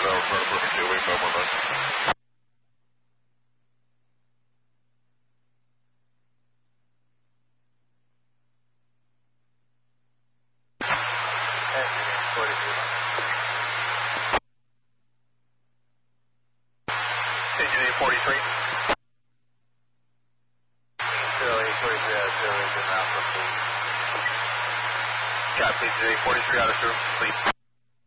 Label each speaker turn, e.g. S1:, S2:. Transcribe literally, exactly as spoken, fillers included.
S1: hours for perfect two, wait five one nine. Engineering forty-three.
S2: Charlie forty-three out of Charlie, good Alpha, please.
S1: Captain Engineering forty-three out of two, please.